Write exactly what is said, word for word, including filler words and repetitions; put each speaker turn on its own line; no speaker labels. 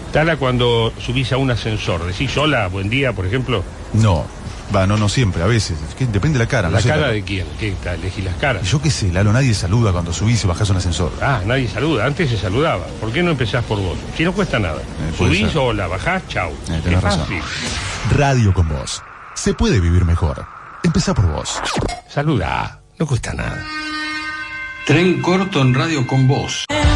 Tala, cuando subís a un ascensor, ¿decís hola, buen día, por ejemplo?
No, va, no, no siempre, a veces. Es que depende de la cara.
¿La
no sé,
cara
Lalo.
de quién? ¿Qué, elegís las caras?
Yo qué sé, Lalo, nadie saluda cuando subís y bajás un ascensor.
Ah, nadie saluda. Antes se saludaba. ¿Por qué no empezás por vos? Si no cuesta nada.
Eh, puede
Subís,
ser.
hola, bajás, chau.
Eh, tenés
Es
razón.
fácil.
Radio con vos. Se puede vivir mejor. Empezá por vos.
Saludá. No cuesta nada.
Tren corto en Radio con Vos.